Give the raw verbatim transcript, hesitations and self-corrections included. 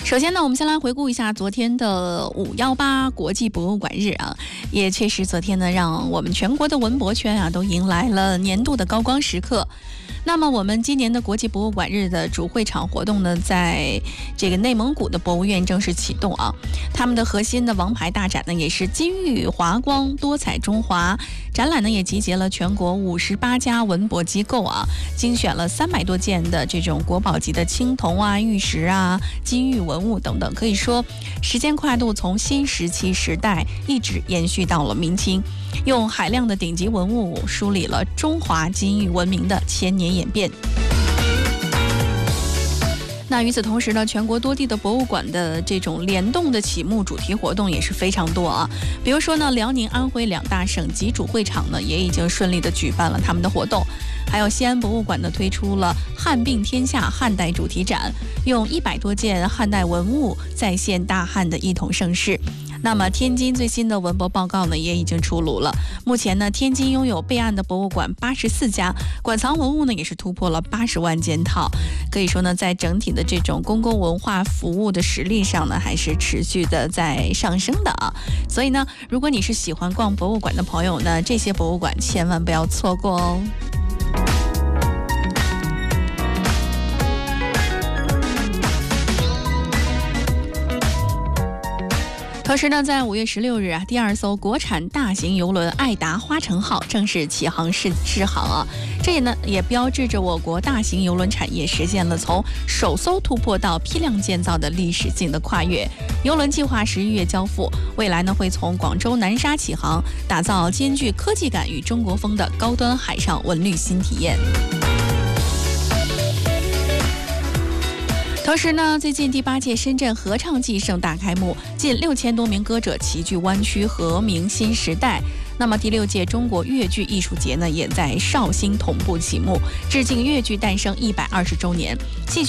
首先呢，我们先来回顾一下昨天的五一八国际博物馆日啊，也确实昨天呢，让我们全国的文博圈啊都迎来了年度的高光时刻。那么我们今年的国际博物馆日的主会场活动呢，在这个内蒙古的博物院正式启动啊。他们的核心的王牌大展呢，也是金玉华光，多彩中华。展览呢也集结了全国五十八家文博机构啊，精选了三百多件的这种国宝级的青铜啊、玉石啊、金玉文物等等。可以说，时间跨度从新石器时代一直延续到了明清，用海量的顶级文物梳理了中华金玉文明的千年演变。那与此同时呢，全国多地的博物馆的这种联动的启幕主题活动也是非常多啊。比如说呢，辽宁、安徽两大省级主会场呢，也已经顺利的举办了他们的活动。还有西安博物馆呢，推出了汉并天下汉代主题展，用一百多件汉代文物再现大汉的一统盛世。那么天津最新的文博报告呢，也已经出炉了。目前呢，天津拥有备案的博物馆八十四家，馆藏文物呢也是突破了八十万件套。可以说呢，在整体的这种公共文化服务的实力上呢，还是持续的在上升的啊。所以呢，如果你是喜欢逛博物馆的朋友呢，这些博物馆千万不要错过哦。同时呢，在五月十六日啊，第二艘国产大型邮轮爱达花城号正式启航试试航啊，这也呢也标志着我国大型邮轮产业实现了从首艘突破到批量建造的历史性的跨越。邮轮计划十一月交付，未来呢会从广州南沙起航，打造兼具科技感与中国风的高端海上文旅新体验。同时呢，最近第八届深圳合唱季盛大开幕，近六千多名歌者齐聚湾区，和鸣新时代。那么第六届中国粤剧艺术节呢，也在绍兴同步启幕，致敬粤剧诞生一百二十周年。戏